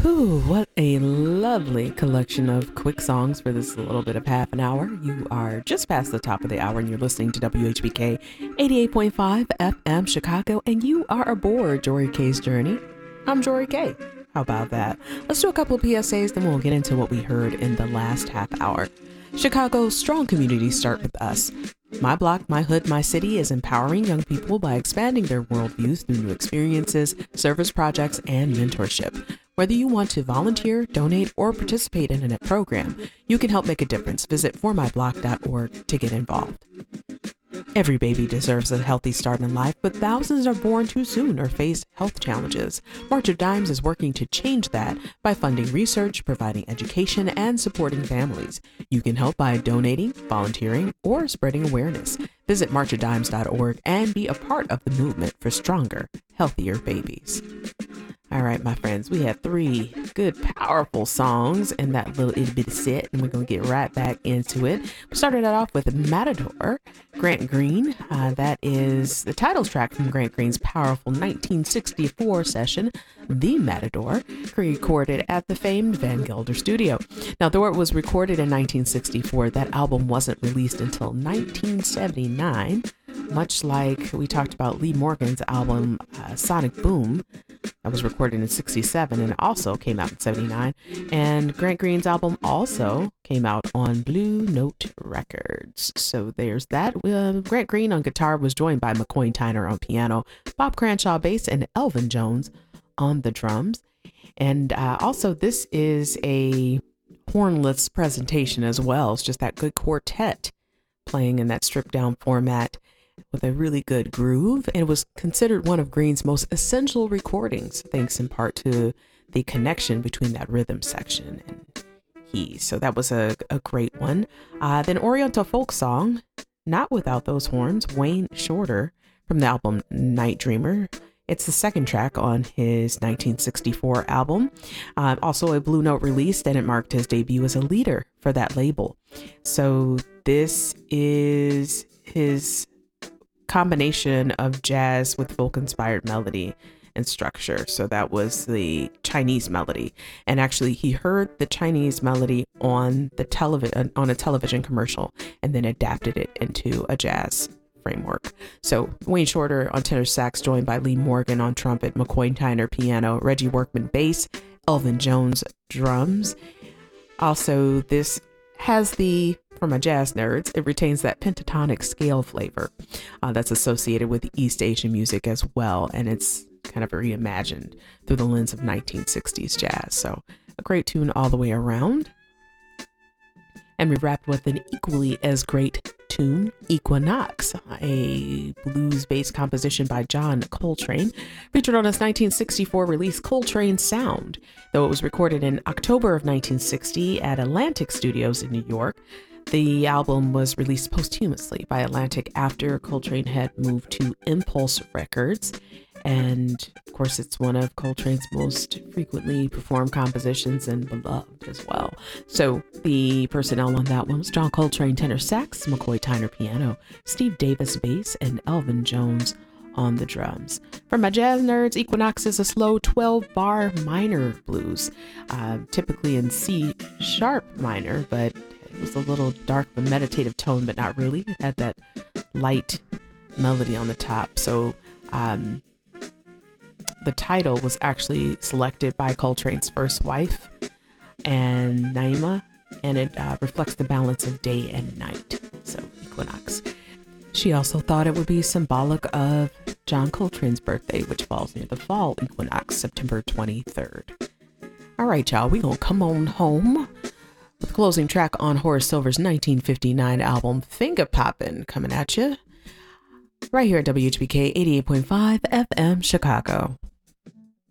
Whew, what a lovely collection of quick songs for this little bit of half an hour. You are just past the top of the hour and you're listening to WHBK 88.5 FM Chicago, and you are aboard Jory K's Journey. I'm Jory K. How about that? Let's do a couple of PSAs, then we'll get into what we heard in the last half hour. Chicago's strong communities start with us. My Block, My Hood, My City is empowering young people by expanding their worldviews through new experiences, service projects, and mentorship. Whether you want to volunteer, donate, or participate in a program, you can help make a difference. Visit formyblock.org to get involved. Every baby deserves a healthy start in life, but thousands are born too soon or face health challenges. March of Dimes is working to change that by funding research, providing education, and supporting families. You can help by donating, volunteering, or spreading awareness. Visit marchofdimes.org and be a part of the movement for stronger, healthier babies. All right, my friends, we have three good, powerful songs in that little itty bitty set, and we're going to get right back into it. We started it off with Matador, Grant Green. That is the title track from Grant Green's powerful 1964 session, The Matador, recorded at the famed Van Gelder studio. Now, though it was recorded in 1964, that album wasn't released until 1979, much like we talked about Lee Morgan's album, Sonic Boom. That was recorded in 67 and also came out in 79. And Grant Green's album also came out on Blue Note Records. So there's that. Grant Green on guitar was joined by McCoy Tyner on piano, Bob Cranshaw bass, and Elvin Jones on the drums. And also this is a hornless presentation as well. It's just that good quartet playing in that stripped down format with a really good groove. And it was considered one of Green's most essential recordings, thanks in part to the connection between that rhythm section and he. So that was a great one. Then Oriental folk song, Not Without Those Horns, Wayne Shorter, from the album Night Dreamer. It's the second track on his 1964 album. Also a Blue Note release, and it marked his debut as a leader for that label. So this is his combination of jazz with folk inspired melody and structure. So that was the Chinese melody, and actually he heard the Chinese melody on the a television commercial and then adapted it into a jazz framework. So Wayne Shorter on tenor sax, joined by Lee Morgan on trumpet, McCoy Tyner piano, Reggie Workman bass, Elvin Jones drums. Also, this has for my jazz nerds, it retains that pentatonic scale flavor that's associated with East Asian music as well. And it's kind of reimagined through the lens of 1960s jazz. So a great tune all the way around. And we wrapped with an equally as great tune, Equinox, a blues-based composition by John Coltrane, featured on his 1964 release Coltrane Sound. Though it was recorded in October of 1960 at Atlantic Studios in New York, the album was released posthumously by Atlantic after Coltrane had moved to Impulse Records. And of course, it's one of Coltrane's most frequently performed compositions and beloved as well. So the personnel on that one was John Coltrane tenor sax, McCoy Tyner piano, Steve Davis bass, and Elvin Jones on the drums. For my jazz nerds, Equinox is a slow 12-bar minor blues, typically in C sharp minor, but it was a little dark, a meditative tone, but not really. It had that light melody on the top. So the title was actually selected by Coltrane's first wife, and Naima, and it reflects the balance of day and night. So Equinox. She also thought it would be symbolic of John Coltrane's birthday, which falls near the fall equinox, September 23rd. All right, y'all, we gonna come on home with the closing track on Horace Silver's 1959 album, Finger Poppin', coming at you right here at WHBK 88.5 FM Chicago.